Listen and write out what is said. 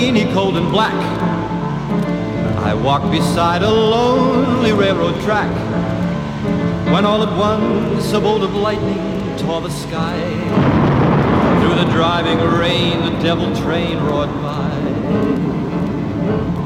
rainy, cold and black. I walked beside a lonely railroad track when all at once a bolt of lightning tore the sky. Through the driving rain, the devil train roared by.